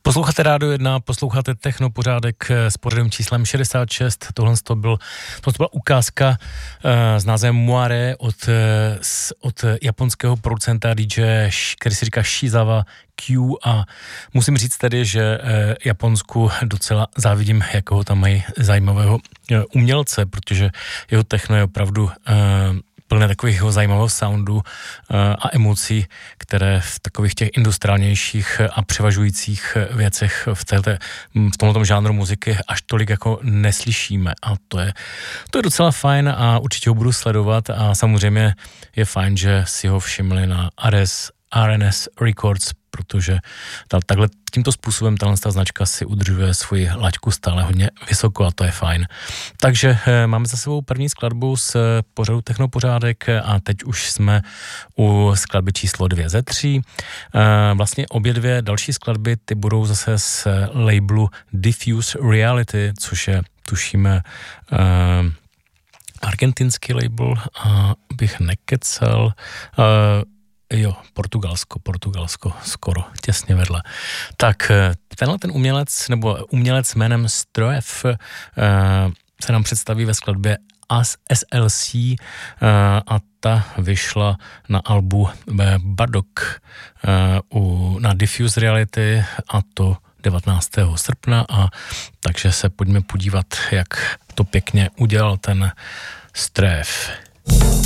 Posloucháte Rádio 1, posloucháte Technopořádek s pořadem číslem 66. Tohle to byla ukázka s názvem Moire od japonského producenta DJ, který si říká Shizawa Q, a musím říct tedy, že Japonsku docela závidím, jakého tam mají zajímavého umělce, protože jeho techno je opravdu plné takového zajímavého soundu a emocí, které v takových těch industriálnějších a převažujících věcech v tomto žánru muziky až tolik jako neslyšíme, a to je docela fajn a určitě ho budu sledovat, a samozřejmě je fajn, že si ho všimli na RNS Records, protože takhle tímto způsobem ta značka si udržuje svoji laťku stále hodně vysoko, a to je fajn. Takže máme za sebou první skladbu z pořadu Technopořádek a teď už jsme u skladby číslo 2 ze 3. Vlastně obě dvě další skladby, ty budou zase z labelu Diffuse Reality, což je, tušíme, argentinský label, a bych nekecal. Jo, Portugalsko, skoro, těsně vedle. Tak tenhle ten umělec jménem Stroef se nám představí ve skladbě SLC, a ta vyšla na albu Badok na Diffuse Reality, a to 19. srpna, a takže se pojďme podívat, jak to pěkně udělal ten Stroef.